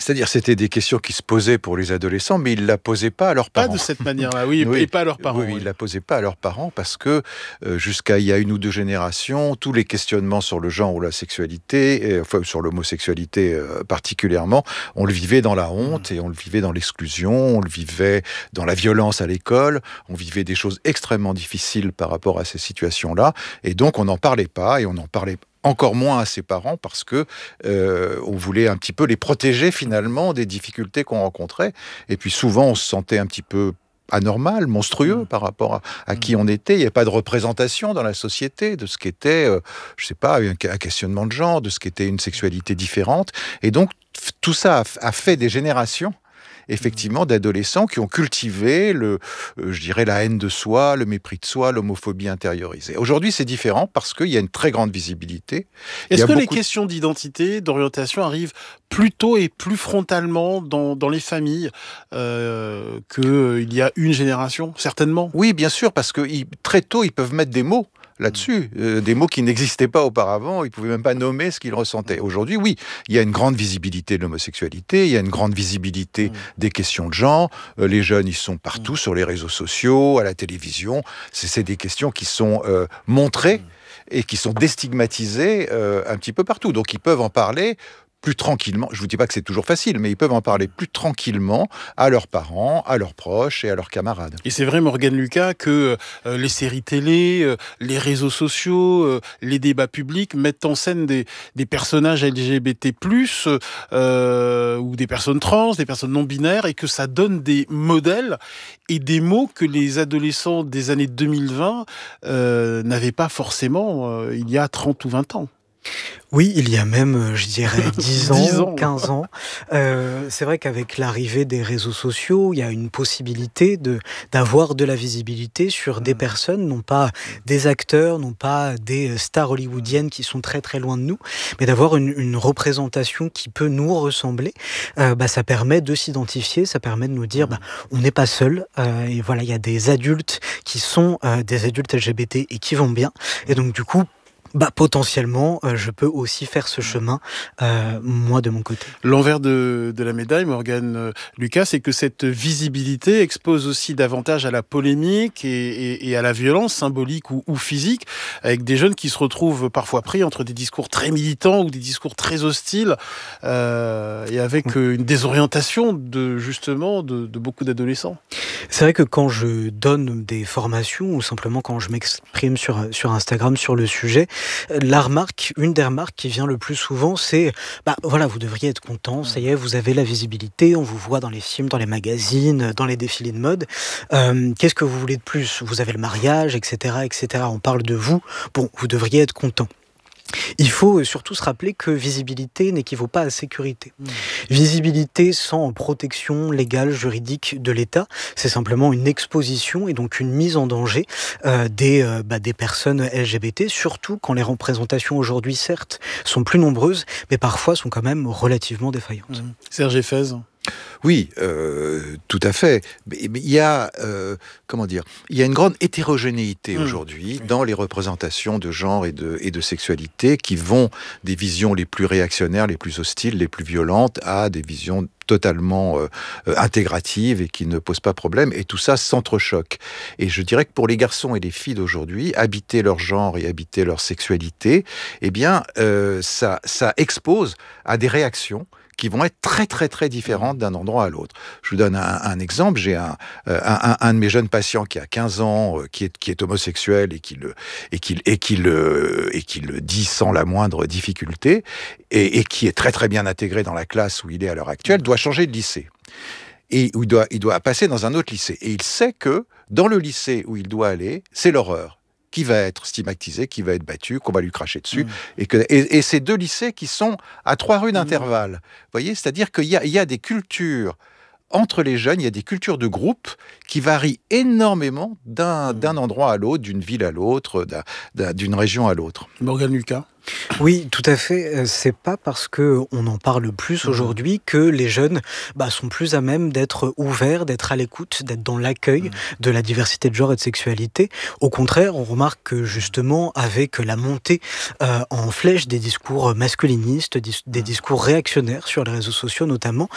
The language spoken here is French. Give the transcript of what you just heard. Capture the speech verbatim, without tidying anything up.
C'est-à-dire, c'était des questions qui se posaient pour les adolescents, mais ils ne la posaient pas à leurs parents. Pas de cette manière-là, oui, oui, et pas à leurs parents. Oui, oui, oui. ils ne la posaient pas à leurs parents parce que euh, jusqu'à il y a une ou deux générations, tous les questionnements sur le genre ou la sexualité, et, enfin sur l'homosexualité euh, particulièrement, on le vivait dans la honte, mmh. et on le vivait dans l'exclusion, on le vivait dans la violence à l'école, on vivait des choses extrêmement difficiles par rapport à ces situations-là, et donc on n'en parlait pas, et on en parlait encore moins à ses parents parce que euh, on voulait un petit peu les protéger finalement des difficultés qu'on rencontrait. Et puis souvent on se sentait un petit peu anormal, monstrueux mmh. par rapport à, à mmh. qui on était. Il n'y avait pas de représentation dans la société de ce qu'était, euh, je sais pas, un, un questionnement de genre, de ce qu'était une sexualité différente. Et donc tout ça a, a fait des générations effectivement d'adolescents qui ont cultivé le, euh, je dirais, la haine de soi, le mépris de soi, l'homophobie intériorisée. Aujourd'hui, c'est différent parce qu'il y a une très grande visibilité. Est-ce que les beaucoup... questions d'identité, d'orientation arrivent plus tôt et plus frontalement dans, dans les familles euh, qu'il y a une génération, certainement? Oui, bien sûr, parce que ils, très tôt, ils peuvent mettre des mots là-dessus, euh, des mots qui n'existaient pas auparavant, ils ne pouvaient même pas nommer ce qu'ils ressentaient. Aujourd'hui, oui, il y a une grande visibilité de l'homosexualité, il y a une grande visibilité mmh. des questions de genre, euh, les jeunes, ils sont partout mmh. sur les réseaux sociaux, à la télévision, c'est, c'est des questions qui sont euh, montrées mmh. et qui sont déstigmatisées euh, un petit peu partout, donc ils peuvent en parler plus tranquillement. Je ne vous dis pas que c'est toujours facile, mais ils peuvent en parler plus tranquillement à leurs parents, à leurs proches et à leurs camarades. Et c'est vrai, Morgane Lucas, que euh, les séries télé, euh, les réseaux sociaux, euh, les débats publics mettent en scène des, des personnages L G B T plus, euh, ou des personnes trans, des personnes non-binaires, et que ça donne des modèles et des mots que les adolescents des années deux mille vingt euh, n'avaient pas forcément euh, il y a trente ou vingt ans. Oui, il y a même, je dirais, dix ans, quinze ans. Euh, c'est vrai qu'avec l'arrivée des réseaux sociaux, il y a une possibilité de, d'avoir de la visibilité sur des personnes, non pas des acteurs, non pas des stars hollywoodiennes qui sont très très loin de nous, mais d'avoir une, une représentation qui peut nous ressembler. Euh, bah, ça permet de s'identifier, ça permet de nous dire, bah, on n'est pas seul. Euh, et voilà, il y a des adultes qui sont euh, des adultes L G B T et qui vont bien. Et donc, du coup, Bah, potentiellement, euh, je peux aussi faire ce chemin, euh, moi, de mon côté. L'envers de, de la médaille, Morgane euh, Lucas, c'est que cette visibilité expose aussi davantage à la polémique et, et, et à la violence symbolique ou, ou physique, avec des jeunes qui se retrouvent parfois pris entre des discours très militants ou des discours très hostiles, euh, et avec euh, une désorientation de, justement, de, de beaucoup d'adolescents. C'est vrai que quand je donne des formations ou simplement quand je m'exprime sur, sur Instagram sur le sujet, la remarque, une des remarques qui vient le plus souvent, c'est bah voilà, vous devriez être content, ça y est, vous avez la visibilité, on vous voit dans les films, dans les magazines, dans les défilés de mode. Euh, qu'est-ce que vous voulez de plus? Vous avez le mariage, et cetera, et cetera. On parle de vous. Bon, vous devriez être content. Il faut surtout se rappeler que visibilité n'équivaut pas à sécurité. Mmh. Visibilité sans protection légale, juridique de l'État, c'est simplement une exposition et donc une mise en danger euh, des, euh, bah, des personnes L G B T, surtout quand les représentations aujourd'hui, certes, sont plus nombreuses, mais parfois sont quand même relativement défaillantes. Mmh. Serge Effez. Oui, euh, tout à fait. Mais il y a, euh, comment dire, il y a une grande hétérogénéité mmh. aujourd'hui oui. dans les représentations de genre et de, et de sexualité qui vont des visions les plus réactionnaires, les plus hostiles, les plus violentes à des visions totalement euh, intégratives et qui ne posent pas problème, et tout ça s'entrechoque. Et je dirais que pour les garçons et les filles d'aujourd'hui, habiter leur genre et habiter leur sexualité, eh bien, euh, ça, ça expose à des réactions qui vont être très très très différentes d'un endroit à l'autre. Je vous donne un, un exemple. J'ai un, euh, un, un de mes jeunes patients qui a quinze ans, euh, qui est qui est homosexuel et qui le et qui et qui le et qui le dit sans la moindre difficulté et, et qui est très très bien intégré dans la classe où il est à l'heure actuelle, doit changer de lycée. Et où il doit il doit passer dans un autre lycée. Et il sait que dans le lycée où il doit aller, c'est l'horreur. Qui va être stigmatisé, qui va être battu, qu'on va lui cracher dessus. Mmh. Et, que, et, et ces deux lycées qui sont à trois rues d'intervalle. Mmh. Vous voyez, c'est-à-dire qu'il y a, il y a des cultures entre les jeunes, il y a des cultures de groupe qui varient énormément d'un, mmh. d'un endroit à l'autre, d'une ville à l'autre, d'un, d'un, d'une région à l'autre. Morgane Lucas. Oui, tout à fait. C'est pas parce que on en parle plus aujourd'hui que les jeunes bah, sont plus à même d'être ouverts, d'être à l'écoute, d'être dans l'accueil mmh. de la diversité de genre et de sexualité. Au contraire, on remarque que justement, avec la montée euh, en flèche des discours masculinistes, des discours réactionnaires sur les réseaux sociaux notamment,